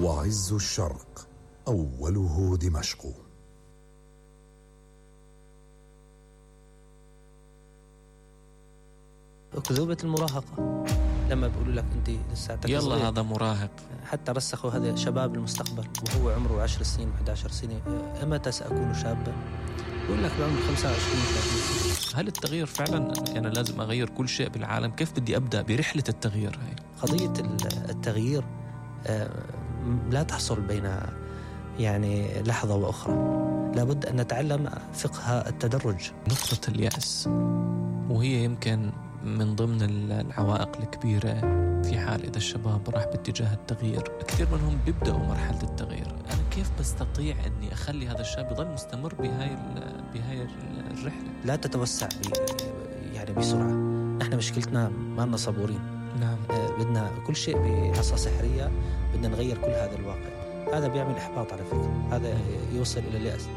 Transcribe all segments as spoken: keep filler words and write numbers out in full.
وعز الشرق أوله دمشق. أكذوبة المراهقة، لما بيقولوا لك أنت لساتك يلا صغير. هذا مراهق، حتى رسخوا هذا شباب المستقبل وهو عمره عشر سنين وإحدى عشرة سنة. أمتى سأكون شابا؟ يقول لك بعمر خمسة وعشرين ثلاثين. هل التغيير فعلا أنا لازم أغير كل شيء بالعالم؟ كيف بدي أبدأ برحلة التغيير هاي؟ قضية التغيير لا تحصل بين يعني لحظة وأخرى، لابد أن نتعلم فقه التدرج. نقطة اليأس، وهي يمكن من ضمن العوائق الكبيرة في حال إذا الشباب راح باتجاه التغيير. كثير منهم بيبدأوا مرحلة التغيير. أنا كيف بستطيع أني أخلي هذا الشاب يظل مستمر بهاي بهاي الرحلة؟ لا تتوسع يعني بسرعة. نحن مشكلتنا ما لنا صبورين. نعم. بدنا كل شيء بعصا سحرية، بدنا نغير كل هذا الواقع. هذا بيعمل إحباط على فكرة، هذا يوصل إلى اليأس.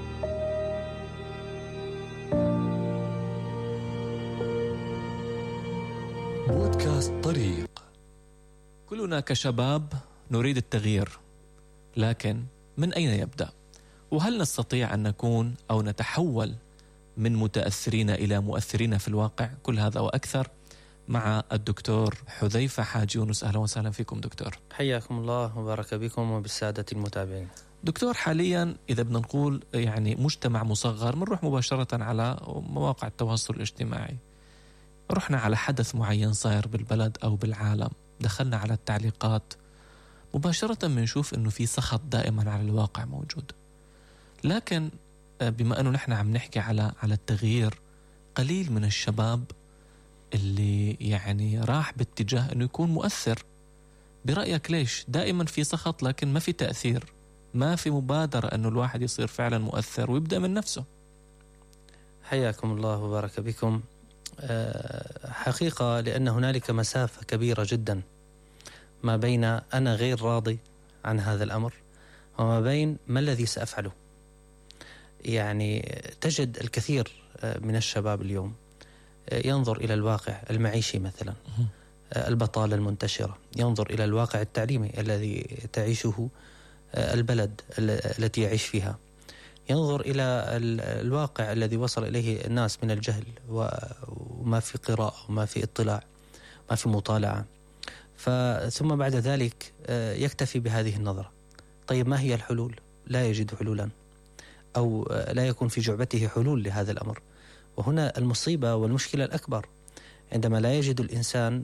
بودكاست طريق. كلنا كشباب نريد التغيير، لكن من أين يبدأ؟ وهل نستطيع أن نكون أو نتحول من متأثرين إلى مؤثرين في الواقع؟ كل هذا وأكثر مع الدكتور حذيفة حاج يونس. أهلا وسهلا فيكم دكتور. حياكم الله وبارك بكم وبالسادة المتابعين. دكتور، حاليا إذا بدنا نقول يعني مجتمع مصغر، بنروح مباشرة على مواقع التواصل الاجتماعي، رحنا على حدث معين صاير بالبلد أو بالعالم، دخلنا على التعليقات، مباشرة بنشوف إنه في سخط دائما على الواقع موجود. لكن بما أنه نحن عم نحكي على على التغيير، قليل من الشباب اللي يعني راح باتجاه إنه يكون مؤثر. برأيك ليش دائما في سخط لكن ما في تأثير، ما في مبادرة أنه الواحد يصير فعلا مؤثر ويبدأ من نفسه؟ حياكم الله وبارك بكم. حقيقة لأن هنالك مسافة كبيرة جدا ما بين أنا غير راضي عن هذا الأمر وما بين ما الذي سأفعله. يعني تجد الكثير من الشباب اليوم ينظر إلى الواقع المعيشي مثلا، البطالة المنتشرة، ينظر إلى الواقع التعليمي الذي تعيشه البلد التي يعيش فيها، ينظر إلى الواقع الذي وصل إليه الناس من الجهل وما في قراءة وما في اطلاع، ما في مطالعة. ثم بعد ذلك يكتفي بهذه النظرة. طيب ما هي الحلول؟ لا يجد حلولا، أو لا يكون في جعبته حلول لهذا الأمر. وهنا المصيبة والمشكلة الأكبر، عندما لا يجد الإنسان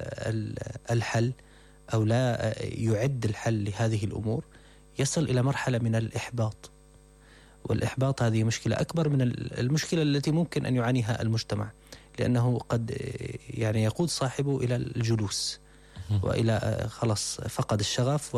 الحل أو لا يعد الحل لهذه الأمور، يصل إلى مرحلة من الإحباط. والإحباط هذه مشكلة أكبر من المشكلة التي ممكن أن يعانيها المجتمع، لأنه قد يعني يقود صاحبه إلى الجلوس وإلى خلاص فقد الشغف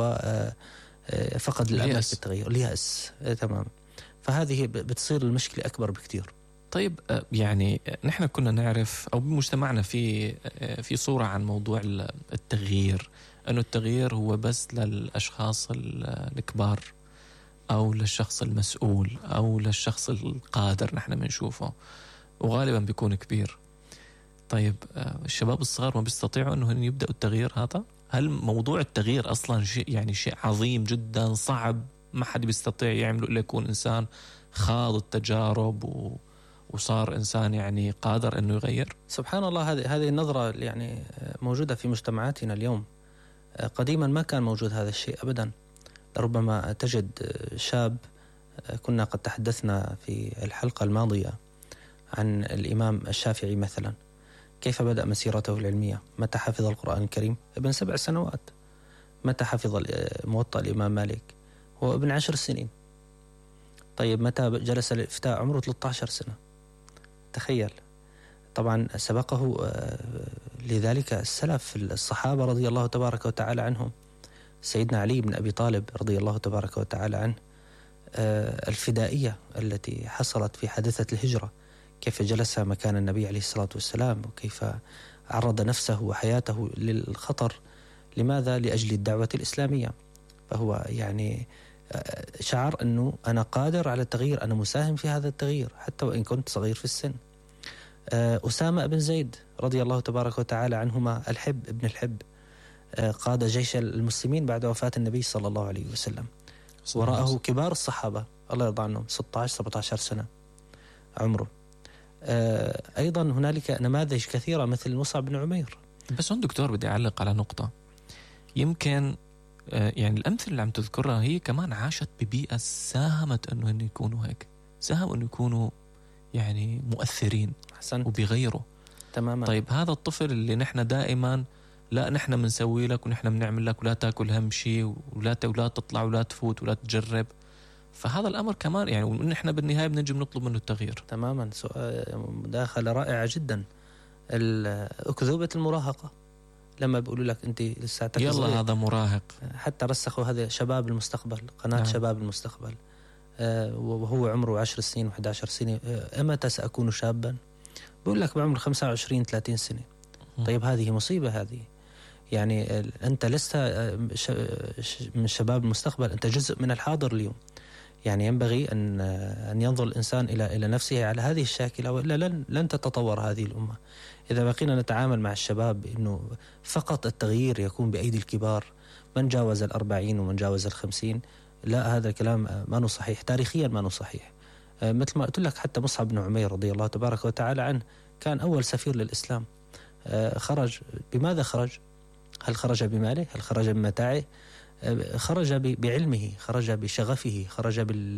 وفقد الأمل في التغيير، اليأس. تمام. فهذه بتصير المشكلة أكبر بكتير. طيب يعني نحن كنا نعرف أو بمجتمعنا في في صورة عن موضوع التغيير، أنه التغيير هو بس للأشخاص الكبار أو للشخص المسؤول أو للشخص القادر، نحن بنشوفه وغالبا بيكون كبير. طيب الشباب الصغار ما بيستطيعوا أنه يبدأوا التغيير هذا؟ هل موضوع التغيير أصلا شيء يعني شيء عظيم جدا صعب ما حد بيستطيع يعمله إلا يكون إنسان خاض التجارب و وصار إنسان يعني قادر أنه يغير؟ سبحان الله، هذه هذه النظرة يعني موجودة في مجتمعاتنا اليوم. قديما ما كان موجود هذا الشيء أبدا. ربما تجد شاب، كنا قد تحدثنا في الحلقة الماضية عن الإمام الشافعي مثلا، كيف بدأ مسيرته العلمية، متى حفظ القرآن الكريم؟ ابن سبع سنوات. متى حفظ موطأ الإمام مالك؟ هو ابن عشر سنين. طيب متى جلس الإفتاء؟ عمره ثلاثة عشر سنة. تخيل. طبعا سبقه لذلك السلف الصحابة رضي الله تبارك وتعالى عنهم، سيدنا علي بن أبي طالب رضي الله تبارك وتعالى عنه، الفدائية التي حصلت في حادثة الهجرة، كيف جلس مكان النبي عليه الصلاة والسلام وكيف عرض نفسه وحياته للخطر. لماذا؟ لأجل الدعوة الإسلامية. فهو يعني شعر أنه أنا قادر على التغيير، أنا مساهم في هذا التغيير حتى وإن كنت صغير في السن. أسامة بن زيد رضي الله تبارك وتعالى عنهما، الحب ابن الحب، قاد جيش المسلمين بعد وفاة النبي صلى الله عليه وسلم. وراءه كبار الصحابة الله يرضى عنهم ستة عشر سبعة عشر سنة عمره. أيضا هنالك نماذج كثيرة مثل مصعب بن عمير. بس هون دكتور بدي أعلق على نقطة، يمكن يعني الأمثلة اللي عم تذكرها هي كمان عاشت ببيئة ساهمت أنه هن يكونوا هيك، ساهموا أنه يكونوا يعني مؤثرين أحسنت. وبيغيروا تماما. طيب هذا الطفل اللي نحن دائما لا نحن بنسوي لك ونحن بنعمل لك ولا تاكل هم شيء ولا ولا تطلع ولا تفوت ولا تجرب، فهذا الأمر كمان يعني ونحن بالنهاية بنجي بنطلب منه التغيير. تماما. مداخلة رائعة جدا. أكذوبة المراهقة لما بيقولوا لك أنت لساتك يلا صغير. هذا مراهق. حتى رسخوا هذا شباب المستقبل، قناة نعم. شباب المستقبل، آه وهو عمره عشر سنين وإحدى عشر سنة. آه أمتى سأكون شابا؟ بيقول لك بعمر خمسة وعشرين ثلاثين سنة. م. طيب هذه مصيبة. هذه يعني أنت لست من شباب المستقبل، أنت جزء من الحاضر اليوم. يعني ينبغي أن أن ينظر الإنسان إلى إلى نفسه على هذه الشاكلة، وإلا لن لن تتطور هذه الأمة. إذا بقينا نتعامل مع الشباب إنه فقط التغيير يكون بأيدي الكبار، من جاوز الأربعين ومن جاوز الخمسين، لا، هذا الكلام ما صحيح، تاريخيا ما صحيح. مثل ما قلت لك حتى مصعب بن عمير رضي الله تبارك وتعالى عنه كان أول سفير للإسلام. خرج بماذا خرج؟ هل خرج بماله؟ هل خرج بمتاعه؟ خرج بعلمه، خرج بشغفه، خرج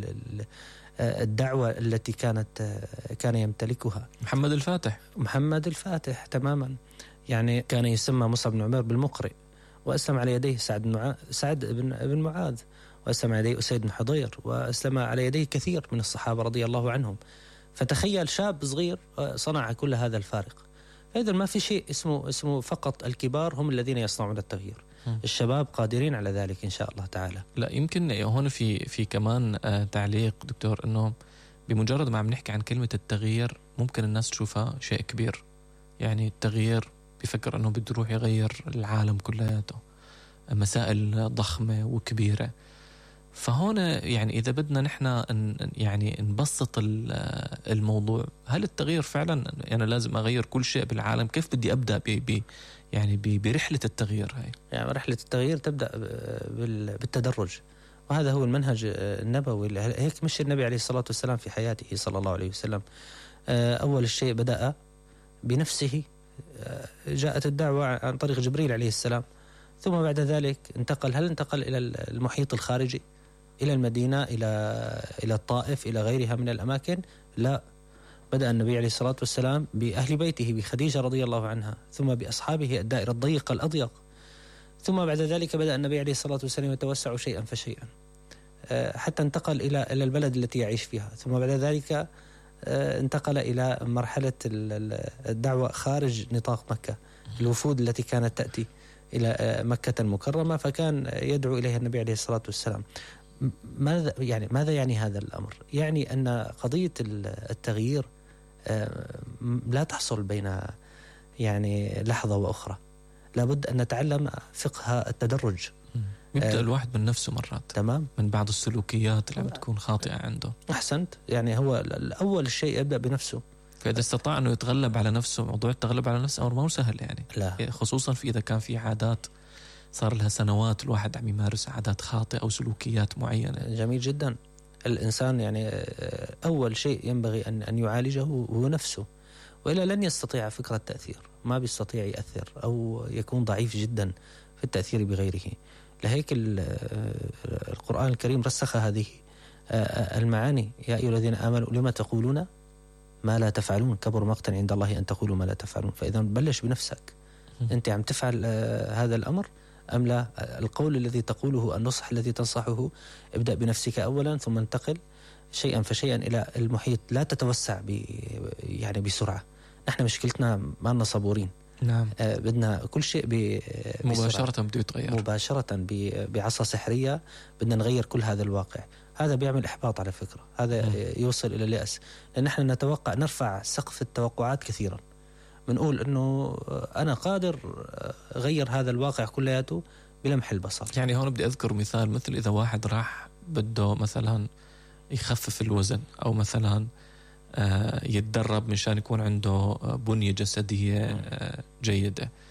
بالدعوة التي كانت كان يمتلكها. محمد الفاتح. محمد الفاتح تماما. يعني كان يسمى مصعب بن عمير بالمقرئ، وأسلم على يديه سعد بن معاذ سعد بن معاذ وأسلم على يديه أسيد بن حضير، وأسلم على يديه كثير من الصحابة رضي الله عنهم. فتخيل شاب صغير صنع كل هذا الفارق. فإذا ما في شيء اسمه اسمه فقط الكبار هم الذين يصنعون التغيير. م. الشباب قادرين على ذلك إن شاء الله تعالى. لا يمكن هون في في كمان آه تعليق دكتور، إنه بمجرد ما عم نحكي عن كلمة التغيير ممكن الناس تشوفها شيء كبير. يعني التغيير بيفكر إنه بده يروح يغير العالم كلياته، مسائل ضخمة وكبيرة. فهون يعني إذا بدنا نحن يعني نبسط الموضوع، هل التغيير فعلا أنا لازم أغير كل شيء بالعالم؟ كيف بدي أبدأ ب يعني برحلة التغيير هاي؟ يعني رحلة التغيير تبدأ بالتدرج، وهذا هو المنهج النبوي. هيك مش النبي عليه الصلاة والسلام في حياته صلى الله عليه وسلم. أول شيء بدأ بنفسه، جاءت الدعوة عن طريق جبريل عليه السلام، ثم بعد ذلك انتقل. هل انتقل إلى المحيط الخارجي، إلى المدينة، إلى إلى الطائف، إلى غيرها من الأماكن؟ لا، بدأ النبي عليه الصلاة والسلام بأهل بيته، بخديجة رضي الله عنها، ثم بأصحابه الدائرة الضيقة الأضيق، ثم بعد ذلك بدأ النبي عليه الصلاة والسلام يتوسع شيئا فشيئا حتى انتقل إلى إلى البلد التي يعيش فيها، ثم بعد ذلك انتقل إلى مرحلة الدعوة خارج نطاق مكة، الوفود التي كانت تأتي إلى مكة المكرمة، فكان يدعو إليها النبي عليه الصلاة والسلام. ماذا يعني ماذا يعني هذا الأمر؟ يعني أن قضية التغيير لا تحصل بين يعني لحظة وأخرى، لابد أن نتعلم فقه التدرج. يبدأ الواحد من نفسه مرات، تمام، من بعض السلوكيات اللي بتكون خاطئة عنده. أحسنت. يعني هو الأول شيء يبدأ بنفسه، فإذا استطاع أنه يتغلب على نفسه، موضوع التغلب على نفسه أمر ما هو سهل يعني. لا. خصوصا في إذا كان في عادات صار لها سنوات الواحد عم يمارس عادات خاطئة أو سلوكيات معينة. جميل جدا. الإنسان يعني أول شيء ينبغي أن أن يعالجه هو نفسه، وإلا لن يستطيع فكرة التأثير، ما بيستطيع يأثر أو يكون ضعيف جدا في التأثير بغيره. لهيك القرآن الكريم رسخ هذه المعاني: يا أيها الذين آمنوا لما تقولون ما لا تفعلون كبر مقتا عند الله أن تقولوا ما لا تفعلون. فإذا بلش بنفسك، أنت عم تفعل هذا الأمر أم لا؟ القول الذي تقوله، النصح الذي تنصحه، ابدأ بنفسك أولا، ثم انتقل شيئا فشيئا إلى المحيط. لا تتوسع ب يعني بسرعة. نحن مشكلتنا ما لنا صبورين. نعم. آه بدنا كل شيء ب مباشرة بده يتغير، مباشرة بعصا سحرية بدنا نغير كل هذا الواقع. هذا بيعمل إحباط على فكرة، هذا م. يوصل إلى اليأس، لأن نحن نتوقع نرفع سقف التوقعات كثيرا، بنقول إنه أنا قادر غير هذا الواقع كلياته بلمح البصر. يعني هون بدي أذكر مثال، مثل إذا واحد راح بده مثلا يخفف الوزن، أو مثلا يتدرب مشان يكون عنده بنية جسدية جيدة،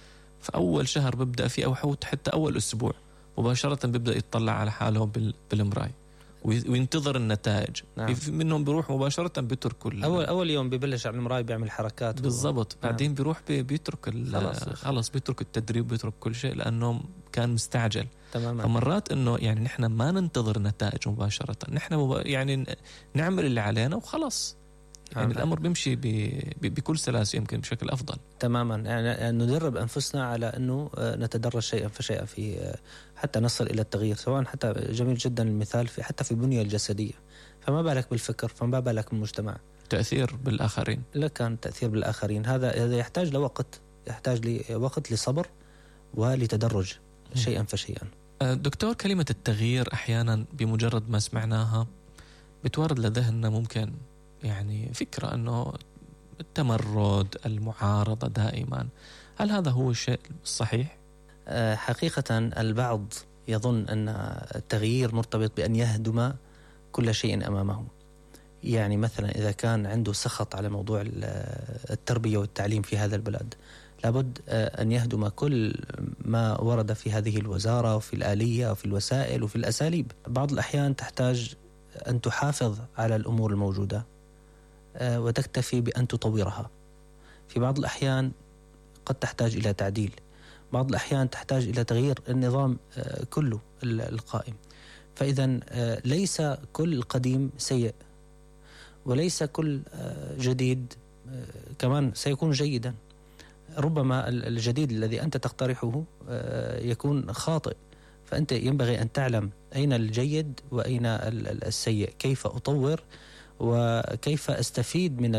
فأول شهر ببدأ فيه أو حتى أول أسبوع مباشرة بيبدأ يتطلع على حاله بالمراي وينتظر النتائج. نعم. منهم بيروح مباشرة بيترك أول أول يوم بيبلش على المراي بيعمل حركات بالضبط و... بعدين نعم. بيروح بي بيترك خلاص خلاص بيترك التدريب بيترك كل شيء لأنه كان مستعجل. تماما. فمرات إنه يعني نحن ما ننتظر نتائج مباشرة، نحن مب... يعني نعمل اللي علينا وخلاص. يعني نعم. الأمر بيمشي ب... ب... بكل سلاسة يمكن بشكل أفضل. تماما. يعني ندرب أنفسنا على أنه نتدرج شيئا فشيئا في حتى نصل إلى التغيير، سواء حتى جميل جدا المثال في حتى في البنية الجسدية، فما بالك بالفكر، فما بالك بالمجتمع. تأثير بالآخرين. لا كان تأثير بالآخرين هذا هذا يحتاج لوقت، يحتاج لوقت لصبر ولتدرج شيئا فشيئا. دكتور، كلمة التغيير أحيانا بمجرد ما سمعناها بتورد لذهننا ممكن يعني فكرة أنه التمرد، المعارضة دائما. هل هذا هو الشيء الصحيح؟ حقيقة البعض يظن أن التغيير مرتبط بأن يهدم كل شيء أمامه. يعني مثلا إذا كان عنده سخط على موضوع التربية والتعليم في هذا البلد، لابد أن يهدم كل ما ورد في هذه الوزارة وفي الآلية وفي الوسائل وفي الأساليب. بعض الأحيان تحتاج أن تحافظ على الأمور الموجودة وتكتفي بأن تطورها. في بعض الأحيان قد تحتاج إلى تعديل، بعض الأحيان تحتاج إلى تغيير النظام كله القائم. فإذا ليس كل القديم سيء، وليس كل جديد كمان سيكون جيدا. ربما الجديد الذي أنت تقترحه يكون خاطئ، فأنت ينبغي أن تعلم أين الجيد وأين السيء، كيف أطور وكيف أستفيد من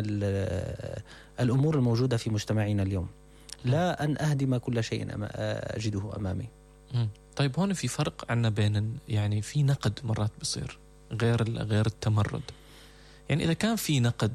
الأمور الموجودة في مجتمعنا اليوم، لا أن أهدم كل شيء أجده أمامي. طيب هون في فرق عنا بين يعني في نقد مرات بصير غير غير التمرد. يعني إذا كان في نقد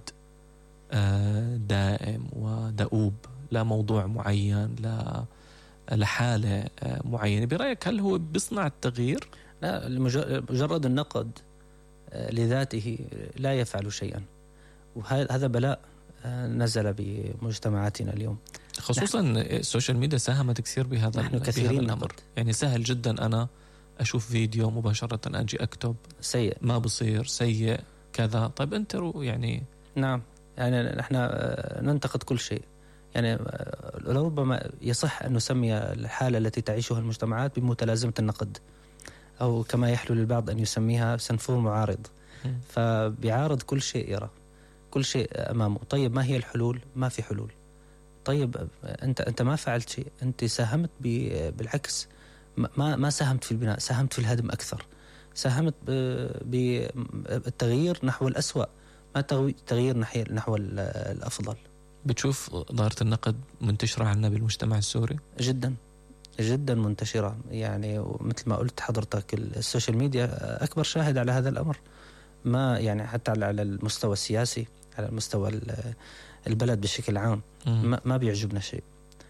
دائم ودؤوب لا موضوع معين لا لحالة معينة، برأيك هل هو بيصنع التغيير؟ لا، مجرد النقد لذاته لا يفعل شيئا، وهذا بلاء نزل بمجتمعاتنا اليوم. خصوصا السوشيال ميديا ساهمت كثير بهذا, نحن كثيرين بهذا الأمر. يعني سهل جدا أنا أشوف فيديو مباشرة أجي أكتب سيء، ما بصير سيء كذا. طيب أنت يعني نعم، يعني نحن ننتقد كل شيء. يعني لربما يصح أن نسمي الحالة التي تعيشها المجتمعات بمتلازمة النقد، أو كما يحلو للبعض أن يسميها سنفور معارض. فبيعارض كل شيء يرى، كل شيء أمامه. طيب ما هي الحلول؟ ما في حلول. طيب أنت أنت ما فعلت شيء، أنت ساهمت بالعكس، ما ما ساهمت في البناء، ساهمت في الهدم أكثر، ساهمت بالتغيير نحو الأسوأ، ما تغيير نحو الأفضل. بتشوف ظاهرة النقد منتشرة عنا بالمجتمع السوري؟ جدا جدا منتشرة. يعني مثل ما قلت حضرتك السوشيال ميديا أكبر شاهد على هذا الأمر. ما يعني حتى على المستوى السياسي، على المستوى البلد بشكل عام ما, ما بيعجبنا شيء.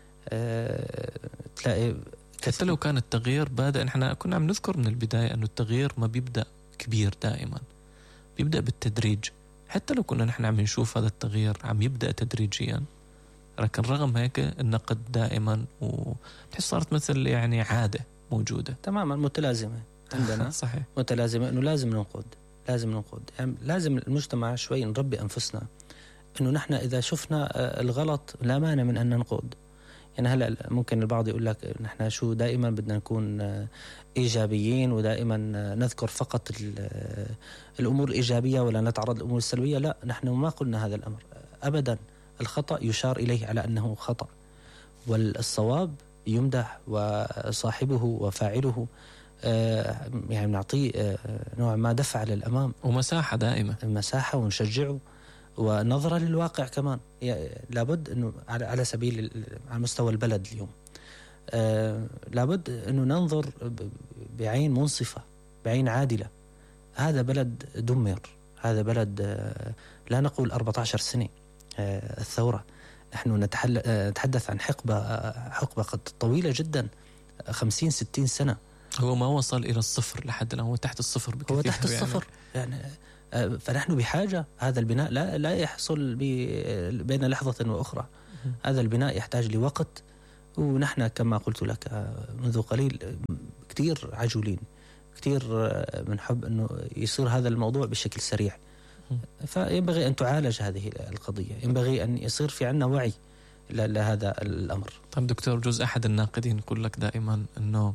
أه تلاقي حتى لو كان التغيير بادئ، احنا كنا عم نذكر من البداية أنه التغيير ما بيبدأ كبير، دائما بيبدأ بالتدريج. حتى لو كنا نحن عم نشوف هذا التغيير عم يبدأ تدريجيا، لكن رغم هيك النقد دائما وبتحس صارت مثل يعني عادة موجودة تماما متلازمة عندنا. صحيح، متلازمة أنه لازم ننقد، لازم ننقد. يعني لازم المجتمع شوي نربي أنفسنا أنه نحن إذا شفنا الغلط لا مانع من أن ننقد. يعني هلأ ممكن البعض يقول لك نحن شو دائما بدنا نكون إيجابيين ودائما نذكر فقط الأمور الإيجابية ولا نتعرض للأمور السلبية. لا، نحن ما قلنا هذا الأمر أبدا. الخطأ يشار إليه على أنه خطأ، والصواب يمدح وصاحبه وفاعله يعني نعطيه نوع ما دفع للأمام ومساحة دائمة، مساحة، ونشجعه ونظرة للواقع كمان. لابد أنه على سبيل على مستوى البلد اليوم آه لابد أنه ننظر بعين منصفة، بعين عادلة. هذا بلد دمر، هذا بلد آه لا نقول أربعة عشر سنة آه الثورة، نحن نتحدث عن حقبة آه حقبة قد طويلة جدا، خمسين ستين سنة. هو ما وصل إلى الصفر لحد الآن، هو تحت الصفر بكثير. هو تحت الصفر يعني, يعني فنحن بحاجة هذا البناء لا لا يحصل بين لحظة وأخرى. هذا البناء يحتاج لوقت ونحن كما قلت لك منذ قليل كتير عجولين، كتير بنحب أنه يصير هذا الموضوع بشكل سريع. فينبغي أن تعالج هذه القضية، ينبغي أن يصير في عنا وعي لهذا الأمر. طيب دكتور، جزء أحد الناقدين يقول لك دائما أنه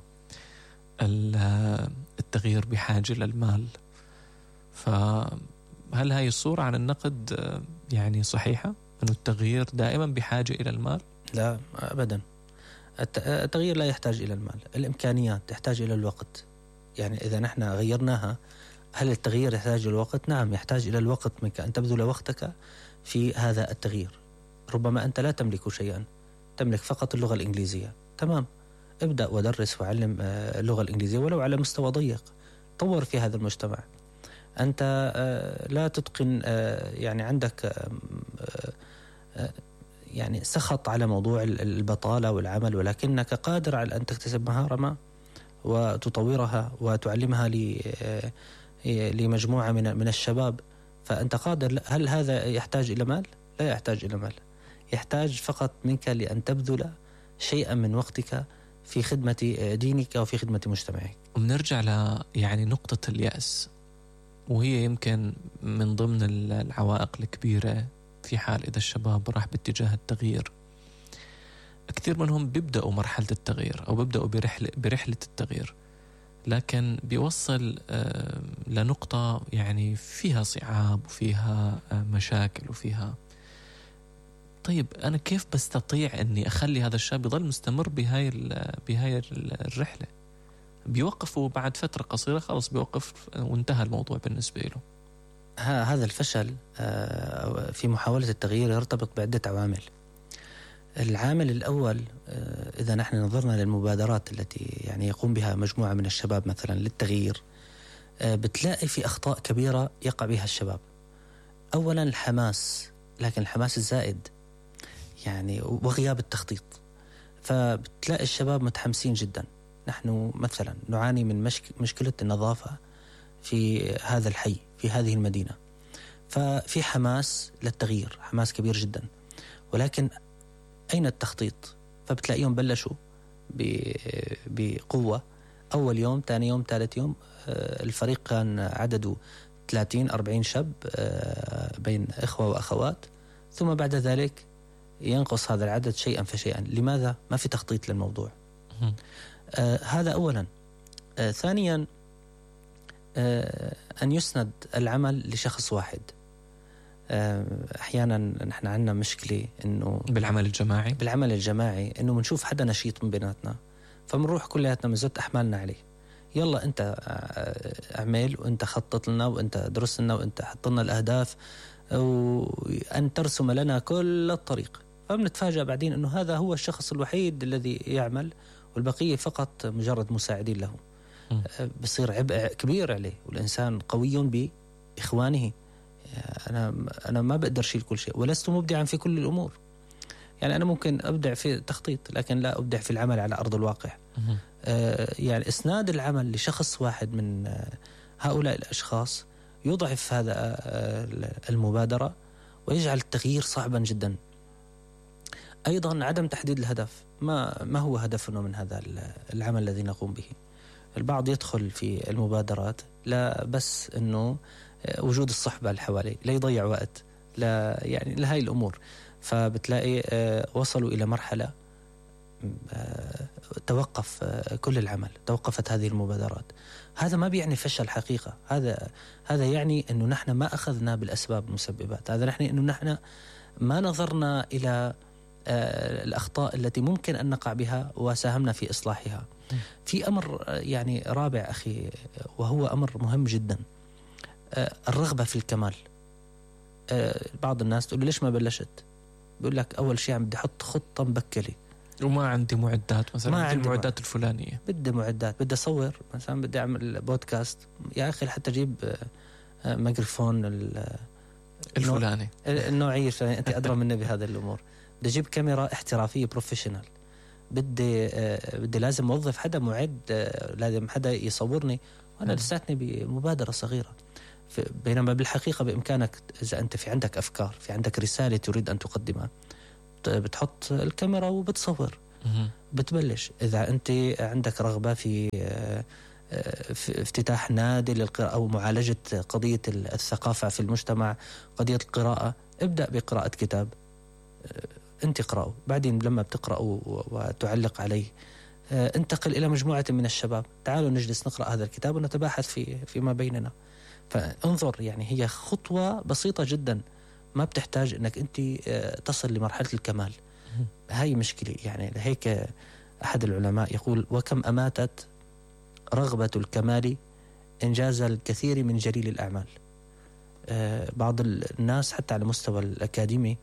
التغيير بحاجة للمال، فهل هاي الصورة عن النقد يعني صحيحة؟ أنه التغيير دائما بحاجة إلى المال؟ لا أبدا، التغيير لا يحتاج إلى المال، الإمكانيات تحتاج إلى الوقت. يعني إذا نحن غيرناها، هل التغيير يحتاج إلى الوقت؟ نعم يحتاج إلى الوقت منك أن تبذل وقتك في هذا التغيير. ربما أنت لا تملك شيئا، تملك فقط اللغة الإنجليزية، تمام، ابدأ ودرس وعلم اللغة الإنجليزية ولو على مستوى ضيق، طور في هذا المجتمع. أنت لا تتقن، يعني عندك يعني سخط على موضوع البطالة والعمل، ولكنك قادر على أن تكتسب مهارة ما وتطورها وتعلمها لمجموعة من من الشباب، فأنت قادر. هل هذا يحتاج إلى مال؟ لا يحتاج إلى مال، يحتاج فقط منك لأن تبذل شيئا من وقتك في خدمة دينك وفي خدمة مجتمعك. ونرجع ل يعني نقطة اليأس، وهي يمكن من ضمن العوائق الكبيرة في حال إذا الشباب راح باتجاه التغيير. كثير منهم بيبدأوا مرحلة التغيير أو بيبدأوا برحلة, برحلة التغيير، لكن بيوصل لنقطة يعني فيها صعاب وفيها مشاكل وفيها. طيب أنا كيف بستطيع أني أخلي هذا الشاب يظل مستمر بهاي بهاي الرحلة؟ بيوقفوا بعد فترة قصيرة، خلاص بيوقف وانتهى الموضوع بالنسبة له. هذا الفشل في محاولة التغيير يرتبط بعدة عوامل. العامل الأول، إذا نحن نظرنا للمبادرات التي يعني يقوم بها مجموعة من الشباب مثلا للتغيير، بتلاقي في أخطاء كبيرة يقع بها الشباب. أولا الحماس، لكن الحماس الزائد يعني وغياب التخطيط. فبتلاقي الشباب متحمسين جدا. نحن مثلا نعاني من مشك... مشكلة النظافة في هذا الحي، في هذه المدينة، ففي حماس للتغيير، حماس كبير جدا، ولكن أين التخطيط؟ فبتلاقيهم بلشوا بقوة، أول يوم، ثاني يوم، ثالث يوم الفريق كان عدده ثلاثين أربعين شاب بين إخوة وأخوات، ثم بعد ذلك ينقص هذا العدد شيئا فشيئا. لماذا؟ ما في تخطيط للموضوع. آه هذا أولا. آه ثانيا، آه أن يسند العمل لشخص واحد. آه أحيانا نحن عندنا مشكلة إنه بالعمل الجماعي بالعمل الجماعي إنه منشوف حدا نشيط من بيناتنا، فمنروح كلياتنا منزت أحمالنا عليه. يلا أنت أعمل، وأنت خطط لنا، وأنت درس لنا، وأنت حط لنا الأهداف، وأن ترسم لنا كل الطريق. فبنتفاجأ بعدين إنه هذا هو الشخص الوحيد الذي يعمل، والبقية فقط مجرد مساعدين له. م. بصير عبء كبير عليه، والإنسان قوي بإخوانه. أنا أنا ما بقدر شيل كل شيء، ولست مبدعا في كل الأمور. يعني أنا ممكن أبدع في التخطيط، لكن لا أبدع في العمل على أرض الواقع. م. يعني إسناد العمل لشخص واحد من هؤلاء الأشخاص يضعف هذا المبادرة ويجعل التغيير صعبا جدا. أيضا عدم تحديد الهدف. ما ما هو هدفنا من هذا العمل الذي نقوم به؟ البعض يدخل في المبادرات لا بس إنه وجود الصحبة اللي حواليه، لا يضيع وقت، لا يعني لهاي الأمور. فبتلاقي وصلوا إلى مرحلة توقف كل العمل، توقفت هذه المبادرات. هذا ما بيعني فشل حقيقة، هذا هذا يعني إنه نحن ما أخذنا بالأسباب المسببات. هذا يعني إنه نحن ما نظرنا إلى الأخطاء التي ممكن أن نقع بها وساهمنا في إصلاحها. في أمر يعني رابع أخي، وهو أمر مهم جدا، الرغبة في الكمال. بعض الناس تقول ليش ما بلشت؟ بيقول لك أول شيء عم بدي أحط خطة مبكلة، وما عندي معدات، مثلا ما عندي عندي المعدات الفلانية، بدي معدات، بدي أصور مثلا، بدي أعمل بودكاست، يا أخي حتى أجيب ميكروفون الفلاني النوعية الفلانية، أنت أدرى مني بهذا الأمور. بدي أجيب كاميرا احترافية بروفيشنال، بدي بدي لازم أوظف حدا معد، لازم حدا يصورني، وأنا لساتني بمبادرة صغيرة. بينما بالحقيقة بإمكانك، إذا أنت في عندك أفكار، في عندك رسالة تريد أن تقدمها، بتحط الكاميرا وبتصور. بتبلش إذا أنت عندك رغبة في في افتتاح نادي للقراءة أو معالجة قضية الثقافة في المجتمع، قضية القراءة، ابدأ بقراءة كتاب أنت اقرأه، بعدين لما بتقرأه وتعلق عليه انتقل إلى مجموعة من الشباب، تعالوا نجلس نقرأ هذا الكتاب ونتباحث في فيما بيننا. فانظر، يعني هي خطوة بسيطة جدا، ما بتحتاج أنك أنت تصل لمرحلة الكمال. هاي مشكلة. يعني هيك أحد العلماء يقول: وكم أماتت رغبة الكمال إنجاز الكثير من جليل الأعمال. بعض الناس حتى على مستوى الأكاديمي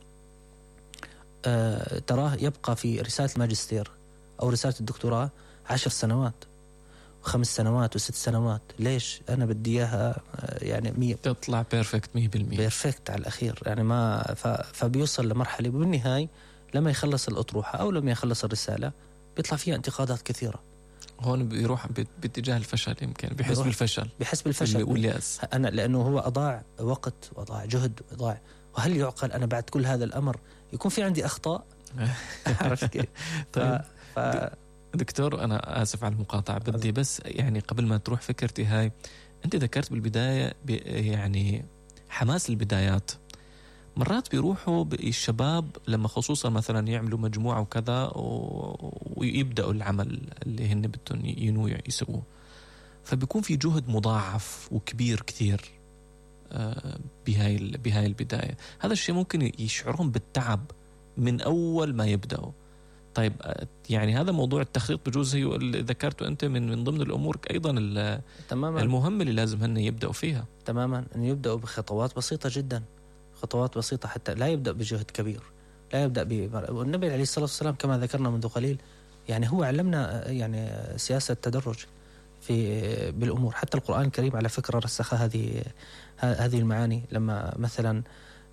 تراه يبقى في رسالة الماجستير أو رسالة الدكتوراه عشر سنوات وخمس سنوات وست سنوات. ليش؟ أنا بدي إياها يعني مية تطلع بيرفكت مية بالمية بيرفكت على الأخير. يعني ما فبيوصل لمرحلة بالنهاية لما يخلص الأطروحة أو لما يخلص الرسالة بيطلع فيها انتقادات كثيرة. هون بيروح باتجاه الفشل، يمكن بيحس بالفشل بيحس بالفشل واليأس. أنا لأنه هو أضاع وقت وأضاع جهد وأضاع، وهل يعقل أنا بعد كل هذا الأمر يكون في عندي أخطاء؟ عرفت كيف؟ طيب ف... دكتور أنا آسف على المقاطعة، بدي بس يعني قبل ما تروح فكرتي هاي، أنت ذكرت بالبداية يعني حماس البدايات. مرات بيروحوا الشباب لما خصوصا مثلا يعملوا مجموعة وكذا ويبدأوا العمل اللي هن بدهم ينووا يسووه، فبيكون في جهد مضاعف وكبير كثير بهاي بهاي البداية. هذا الشيء ممكن يشعرهم بالتعب من أول ما يبدأوا. طيب يعني هذا موضوع التخطيط بجوز هي اللي ذكرته أنت من من ضمن الأمور أيضا المهم اللي لازم هن يبدأوا فيها. تماما، أن يبدأوا بخطوات بسيطة جدا، خطوات بسيطة، حتى لا يبدأ بجهد كبير، لا يبدأ ب... والنبي عليه الصلاة والسلام كما ذكرنا منذ قليل يعني هو علمنا يعني سياسة تدرج في بالأمور. حتى القرآن الكريم على فكرة رسخ هذه هذه المعاني. لما مثلا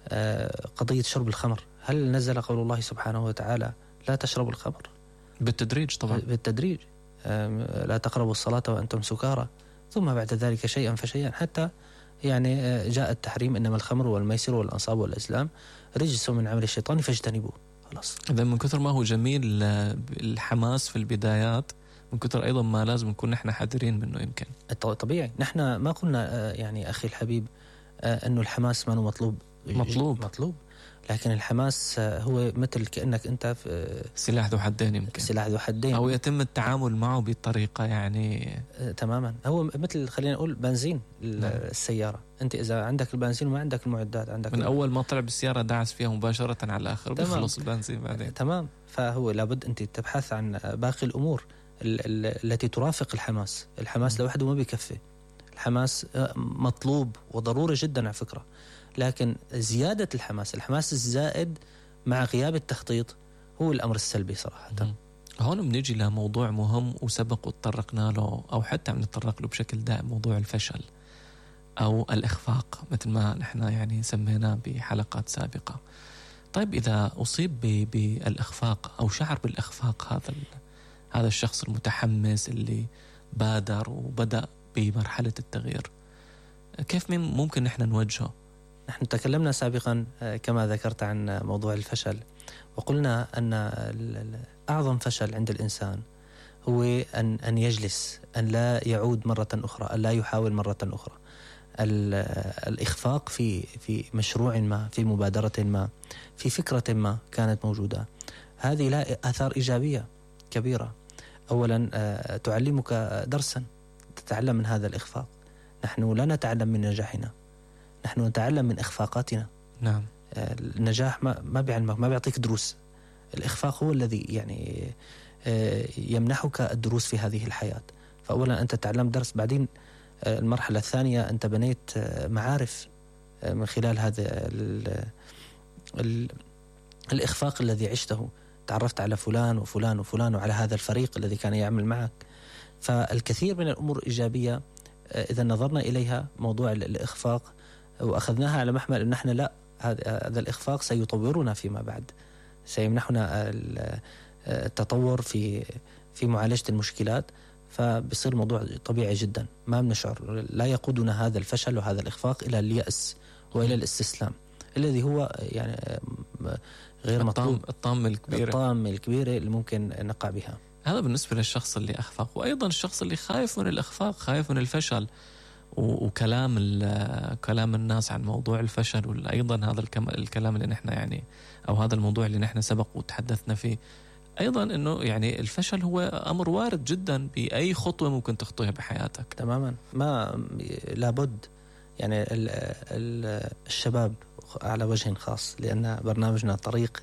قضية شرب الخمر، هل نزل قول الله سبحانه وتعالى لا تشربوا الخمر؟ بالتدريج طبعا، بالتدريج، لا تقربوا الصلاة وأنتم سكارى، ثم بعد ذلك شيئا فشيئا، حتى يعني جاء التحريم: إنما الخمر والميسر والأنصاب والأزلام رجس من عمل الشيطان فاجتنبوه. خلاص. إذا من كثر ما هو جميل الحماس في البدايات، من كثر أيضا ما لازم نكون نحن حذرين منه. يمكن طبيعي، نحن ما قلنا يعني أخي الحبيب أنه الحماس ما هو مطلوب مطلوب مطلوب لكن الحماس هو مثل كأنك أنت في سلاح ذو حدين، يمكن سلاح ذو حدين، أو يتم التعامل معه بطريقة يعني تماما. هو مثل خلينا نقول بنزين السيارة. أنت إذا عندك البنزين وما عندك المعدات، عندك من أول ما طلع بالسيارة دعس فيها مباشرة على الآخر بيخلص البنزين بعدين. تمام. فهو لابد أنت تبحث عن باقي الأمور التي ترافق الحماس. الحماس لوحده ما بيكفي، الحماس مطلوب وضروري جدا على فكرة، لكن زيادة الحماس الحماس الزائد مع غياب التخطيط هو الأمر السلبي صراحة. م- هون بنيجي لموضوع مهم وسبق وتطرقنا له أو حتى بنتطرق له بشكل دائم، موضوع الفشل أو الإخفاق مثل ما نحن يعني سميناه بحلقات سابقة. طيب إذا أصيب بالإخفاق أو شعر بالإخفاق هذا هذا الشخص المتحمس اللي بادر وبدأ بمرحلة التغيير، كيف ممكن نحن نوجهه؟ نحن تكلمنا سابقا كما ذكرت عن موضوع الفشل، وقلنا أن أعظم فشل عند الإنسان هو أن أن يجلس، أن لا يعود مرة أخرى، أن لا يحاول مرة أخرى. الإخفاق في في مشروع ما، في مبادرة ما، في فكرة ما كانت موجودة، هذه لها آثار إيجابية كبيرة. أولا تعلمك درسا، تتعلم من هذا الإخفاق. نحن لا نتعلم من نجاحنا، نحن نتعلم من إخفاقاتنا. نعم. النجاح ما ما بيعلمك، ما بيعطيك دروس. الإخفاق هو الذي يعني يمنحك الدروس في هذه الحياة. فأولا أنت تعلم درس، بعدين المرحلة الثانية أنت بنيت معارف من خلال هذا ال ال الإخفاق الذي عشته، تعرفت على فلان وفلان وفلان وعلى هذا الفريق الذي كان يعمل معك. فالكثير من الأمور إيجابية إذا نظرنا إليها. موضوع الإخفاق وأخذناها على محمل أن نحن لا، هذا الإخفاق سيطورنا فيما بعد، سيمنحنا التطور في في معالجة المشكلات، فبصير موضوع طبيعي جدا. ما بنشعر، لا يقودنا هذا الفشل وهذا الإخفاق إلى اليأس وإلى الاستسلام، الذي هو يعني غير مطلوب، الطامة الكبيرة الطامة الكبيرة اللي ممكن نقع بها. هذا بالنسبة للشخص اللي أخفق، وأيضا الشخص اللي خايف من الإخفاق، خايف من الفشل وكلام كلام الناس عن موضوع الفشل، وأيضا هذا الكلام اللي نحن يعني أو هذا الموضوع اللي نحن سبق وتحدثنا فيه أيضا، أنه يعني الفشل هو أمر وارد جدا بأي خطوة ممكن تخطوها بحياتك. تماما، ما لابد يعني ال ال الشباب على وجه خاص، لأن برنامجنا طريق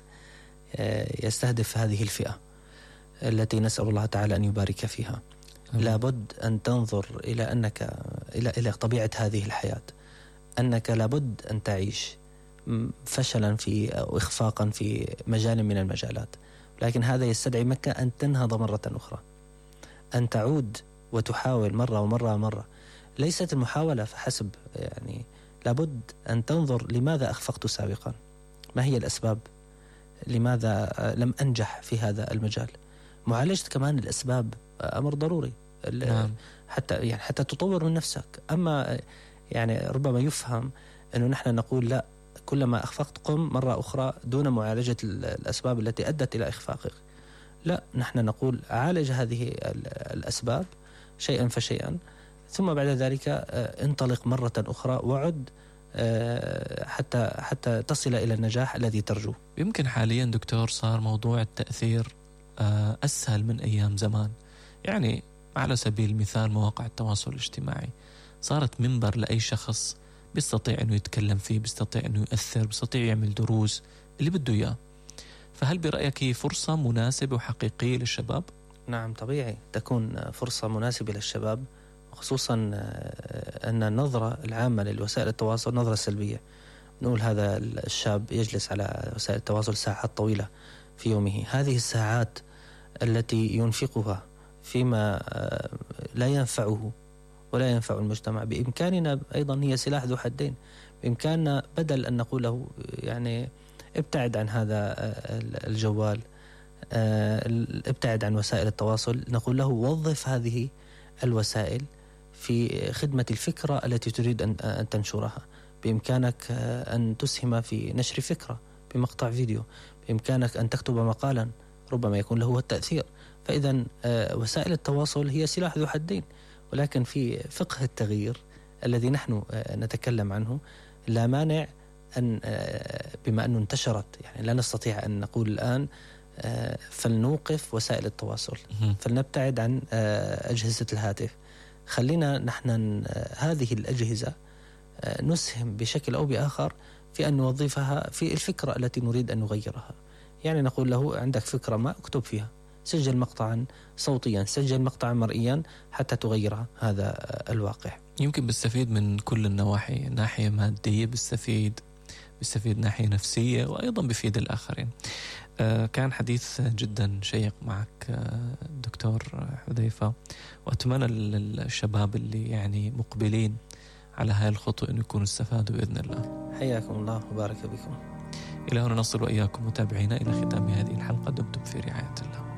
يستهدف هذه الفئة التي نسأل الله تعالى أن يبارك فيها. أم. لابد أن تنظر إلى أنك إلى إلى طبيعة هذه الحياة، أنك لابد أن تعيش فشلا في أو إخفاقا في مجال من المجالات، لكن هذا يستدعي منك أن تنهض مرة أخرى، أن تعود وتحاول مرة ومرة ومرة. ليست المحاولة فحسب، يعني لابد أن تنظر لماذا أخفقت سابقا، ما هي الأسباب، لماذا لم أنجح في هذا المجال. معالجة كمان الأسباب أمر ضروري. نعم. حتى يعني حتى تطور من نفسك. أما يعني ربما يفهم أنه نحن نقول لا، كلما أخفقت قم مرة أخرى دون معالجة الأسباب التي أدت إلى إخفاقك. لا، نحن نقول عالج هذه الأسباب شيئا فشيئا، ثم بعد ذلك انطلق مرة أخرى وعد حتى حتى تصل إلى النجاح الذي ترجوه. يمكن حاليا دكتور صار موضوع التأثير أسهل من أيام زمان. يعني على سبيل المثال مواقع التواصل الاجتماعي صارت منبر لأي شخص بيستطيع أنه يتكلم فيه، بيستطيع أنه يؤثر، بيستطيع يعمل دروس اللي بده إياه. فهل برأيك هي فرصة مناسبة وحقيقية للشباب؟ نعم، طبيعي تكون فرصة مناسبة للشباب، خصوصا أن النظرة العامة للوسائل التواصل نظرة سلبية. نقول هذا الشاب يجلس على وسائل التواصل ساعات طويلة في يومه، هذه الساعات التي ينفقها فيما لا ينفعه ولا ينفع المجتمع، بإمكاننا أيضا هي سلاح ذو حدين. بإمكاننا بدل أن نقول له يعني ابتعد عن هذا الجوال، ابتعد عن وسائل التواصل، نقول له وظف هذه الوسائل في خدمة الفكرة التي تريد أن تنشرها. بإمكانك أن تسهم في نشر فكرة بمقطع فيديو، بإمكانك أن تكتب مقالا ربما يكون له التأثير. فإذا وسائل التواصل هي سلاح ذو حدين، ولكن في فقه التغيير الذي نحن نتكلم عنه لا مانع أن بما أنه انتشرت، يعني لا نستطيع أن نقول الآن فلنوقف وسائل التواصل، فلنبتعد عن أجهزة الهاتف. خلينا نحن هذه الأجهزة نسهم بشكل أو بآخر في أن نوظفها في الفكرة التي نريد أن نغيرها. يعني نقول له عندك فكرة ما، اكتب فيها، سجل مقطعا صوتيا، سجل مقطعا مرئيا حتى تغير هذا الواقع. يمكن بيستفيد من كل النواحي، ناحية مادية بيستفيد، بيستفيد ناحية نفسية، وأيضا بيفيد الآخرين. آه كان حديث جدا شيق معك آه دكتور حذيفة، وأتمنى للشباب اللي يعني مقبلين على هاي الخطوة أن يكونوا استفادوا بإذن الله. حياكم الله وبارك بكم. إلى هنا نصل وإياكم متابعينا إلى ختام هذه الحلقة. دمتم في رعاية الله.